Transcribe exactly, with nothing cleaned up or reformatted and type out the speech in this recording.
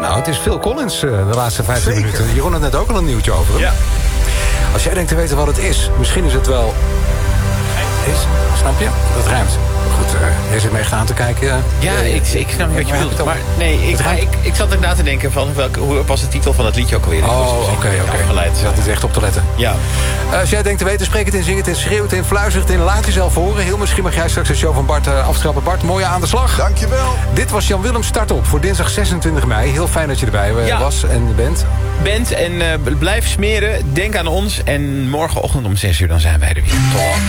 Nou, het is Phil Collins uh, de laatste vijftien Zeker. minuten. Jeroen had net ook al een nieuwtje over hem. Ja. Als jij denkt te weten wat het is, misschien is het wel... Is, snap je? Dat rijmt. Goed, uh, jij zit mee aan te kijken. Uh, Ja, uh, ik, ik snap niet wat je waar bedoelt. heb je Maar het nee, ik, Het maar rijmt. ik, ik zat ook na te denken van welke, hoe was de titel van het liedje ook alweer? Ik was Oh, oké, misschien oké. afgeleid. Je had niet echt op te letten. Ja. Uh, als jij denkt te weten, spreek het in, zing het in, schreeuw het in, fluister het in, laat jezelf horen. Heel misschien mag jij straks de show van Bart uh, aftrappen. Bart, mooi aan de slag. Dankjewel. Dit was Jan Willem Start op voor dinsdag zesentwintig mei. Heel fijn dat je erbij uh, Ja. was en bent. Bent en uh, blijf smeren. Denk aan ons. En morgenochtend om zes uur dan zijn wij er weer. Tot dan.